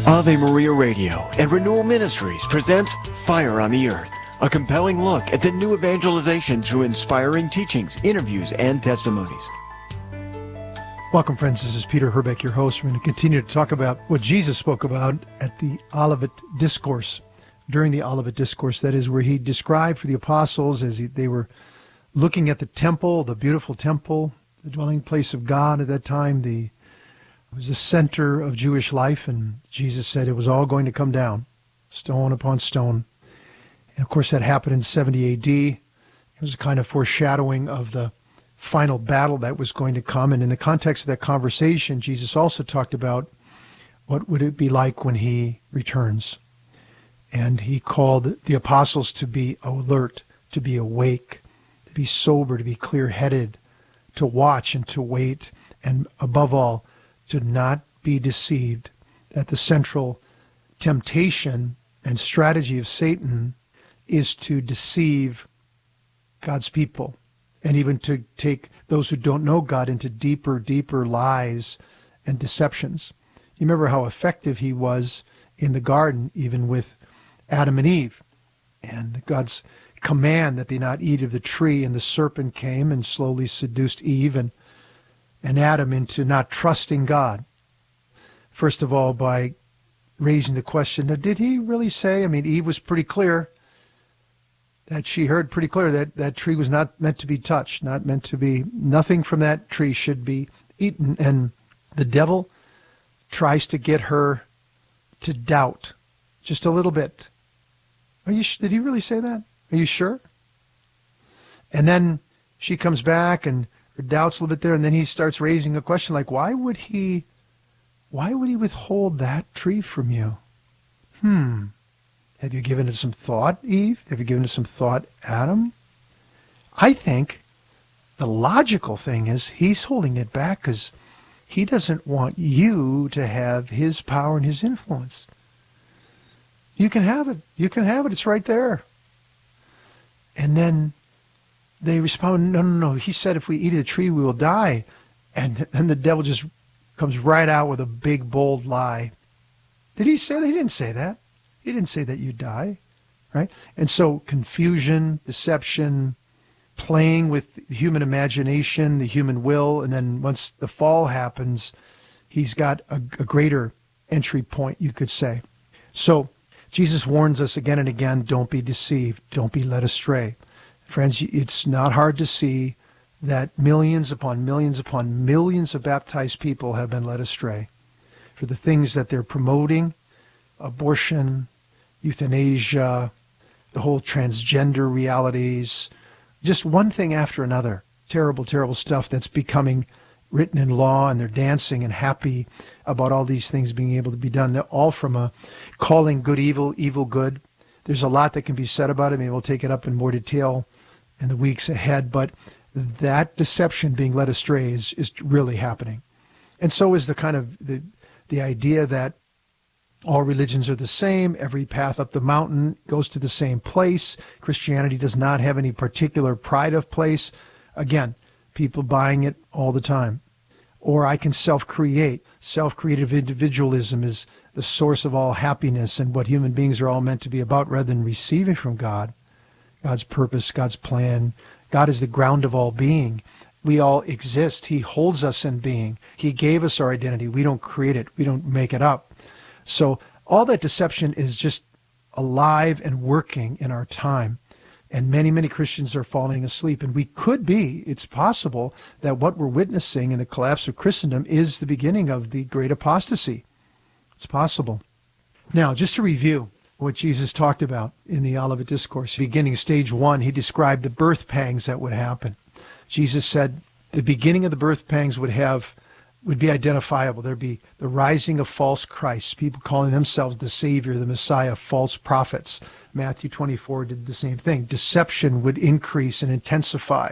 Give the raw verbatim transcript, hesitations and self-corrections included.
Ave Maria Radio and Renewal Ministries presents Fire on the Earth, a compelling look at the new evangelization through inspiring teachings, interviews, and testimonies. Welcome, friends. This is Peter Herbeck, your host. We're going to continue to talk about what Jesus spoke about at the Olivet Discourse, during the Olivet Discourse, that is, where he described for the apostles as he, they were looking at the temple, the beautiful temple, the dwelling place of God at that time. The It was the center of Jewish life, and Jesus said it was all going to come down, stone upon stone. And of course, that happened in seventy A D. It was a kind of foreshadowing of the final battle that was going to come. And in the context of that conversation, Jesus also talked about what would it be like when he returns. And he called the apostles to be alert, to be awake, to be sober, to be clear-headed, to watch and to wait, and above all, to not be deceived, that the central temptation and strategy of Satan is to deceive God's people, and even to take those who don't know God into deeper, deeper lies and deceptions. You remember how effective he was in the garden, even with Adam and Eve, and God's command that they not eat of the tree, and the serpent came and slowly seduced Eve and and Adam into not trusting God. First of all, by raising the question, now, did he really say, I mean, Eve was pretty clear that she heard pretty clear that that tree was not meant to be touched, not meant to be, nothing from that tree should be eaten. And the devil tries to get her to doubt just a little bit. Are you? Did he really say that? Are you sure? And then she comes back and her doubts a little bit there, and then he starts raising a question like, why would he, why would he withhold that tree from you? Hmm. Have you given it some thought, Eve? Have you given it some thought, Adam? I think the logical thing is he's holding it back because he doesn't want you to have his power and his influence. You can have it. You can have it. It's right there. And then they respond, no, no, no. He said if we eat of the tree, we will die. And then the devil just comes right out with a big, bold lie. Did he say that? He didn't say that. He didn't say that you die, right? And so confusion, deception, playing with the human imagination, the human will, and then once the fall happens, he's got a, a greater entry point, you could say. So Jesus warns us again and again, don't be deceived, don't be led astray. Friends, it's not hard to see that millions upon millions upon millions of baptized people have been led astray for the things that they're promoting, abortion, euthanasia, the whole transgender realities, just one thing after another. Terrible, terrible stuff that's becoming written in law, and they're dancing and happy about all these things being able to be done. They're all from a calling good evil, evil good. There's a lot that can be said about it. Maybe we'll take it up in more detail in the weeks ahead, but that deception being led astray is, is really happening. And so is the kind of the, the idea that all religions are the same, every path up the mountain goes to the same place. Christianity does not have any particular pride of place. Again, people buying it all the time. Or I can self-create. Self-creative individualism is the source of all happiness and what human beings are all meant to be about, rather than receiving from God, God's purpose, God's plan. God is the ground of all being. We all exist. He holds us in being. He gave us our identity. We don't create it. We don't make it up. So all that deception is just alive and working in our time. And many, many Christians are falling asleep. And we could be, it's possible, that what we're witnessing in the collapse of Christendom is the beginning of the great apostasy. It's possible. Now, just to review what Jesus talked about in the Olivet Discourse. Beginning stage one, he described the birth pangs that would happen. Jesus said the beginning of the birth pangs would have would be identifiable. There'd be the rising of false Christs, people calling themselves the Savior, the Messiah, false prophets. Matthew twenty-four did the same thing. Deception would increase and intensify.